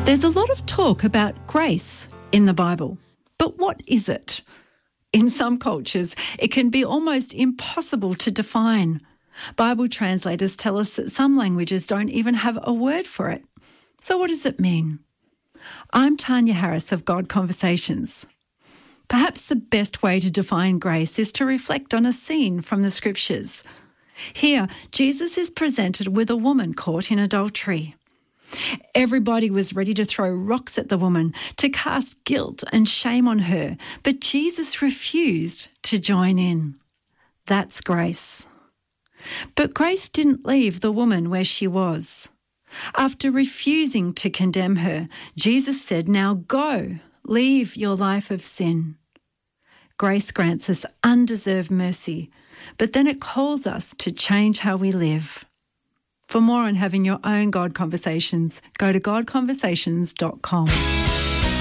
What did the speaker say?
There's a lot of talk about grace in the Bible, but what is it? In some cultures, it can be almost impossible to define. Bible translators tell us that some languages don't even have a word for it. So what does it mean? I'm Tanya Harris of God Conversations. Perhaps the best way to define grace is to reflect on a scene from the Scriptures. Here, Jesus is presented with a woman caught in adultery. Everybody was ready to throw rocks at the woman, to cast guilt and shame on her, but Jesus refused to join in. That's grace. But grace didn't leave the woman where she was. After refusing to condemn her, Jesus said, "Now go, leave your life of sin." Grace grants us undeserved mercy, but then it calls us to change how we live. For more on having your own God Conversations, go to godconversations.com.